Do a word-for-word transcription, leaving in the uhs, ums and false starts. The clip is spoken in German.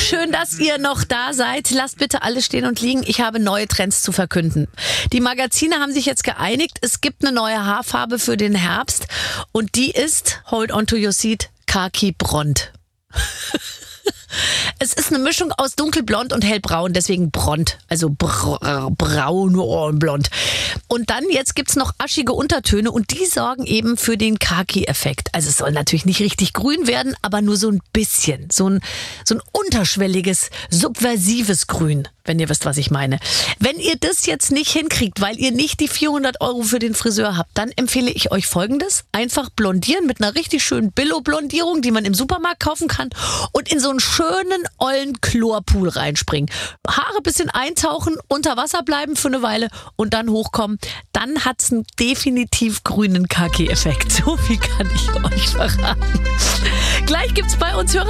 Schön, dass ihr noch da seid. Lasst bitte alles stehen und liegen. Ich habe neue Trends zu verkünden. Die Magazine haben sich jetzt geeinigt. Es gibt eine neue Haarfarbe für den Herbst und die ist, hold on to your seat, Khaki Blond. Es ist eine Mischung aus dunkelblond und hellbraun, deswegen blond, also br braun und blond. Und dann, jetzt gibt's noch aschige Untertöne und die sorgen eben für den Khaki-Effekt. Also es soll natürlich nicht richtig grün werden, aber nur so ein bisschen. So ein, so ein unterschwelliges, subversives Grün, wenn ihr wisst, was ich meine. Wenn ihr das jetzt nicht hinkriegt, weil ihr nicht die vierhundert Euro für den Friseur habt, dann empfehle ich euch Folgendes. Einfach blondieren mit einer richtig schönen Billo-Blondierung, die man im Supermarkt kaufen kann und in so einen schönen, ollen Chlorpool reinspringen. Haare bisschen eintauchen, unter Wasser bleiben für eine Weile und dann hochkommen. Dann hat's einen definitiv grünen Khaki-Effekt. So viel kann ich euch verraten. Gleich gibt's bei uns Hörer